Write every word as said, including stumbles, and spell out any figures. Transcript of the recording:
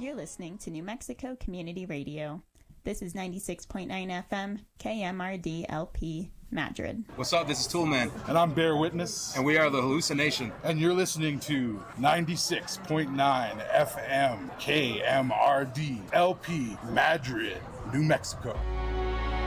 You're listening to New Mexico Community Radio. This is ninety-six point nine F M, K M R D L P, Madrid. What's up? This is Toolman. And I'm Bear Witness. And we are The Hallucination. And you're listening to ninety-six point nine F M, K M R D L P, Madrid, New Mexico.